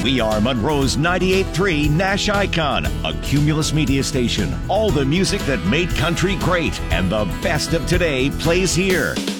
We are Monroe's 98.3 Nash Icon, a Cumulus media station. All the music that made country great and the best of today plays here.